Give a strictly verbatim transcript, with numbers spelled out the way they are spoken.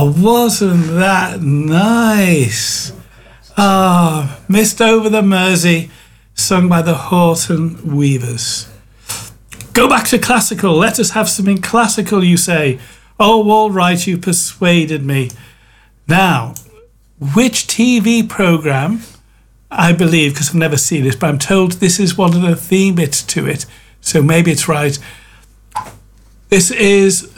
Oh, wasn't that nice? Ah, oh, Mist Over the Mersey, sung by the Horton Weavers. Go back to classical. Let us have something classical, you say. Oh, all right, you persuaded me. Now, which T V programme, I believe, because I've never seen it, but I'm told this is one of the theme bits to it, so maybe it's right. This is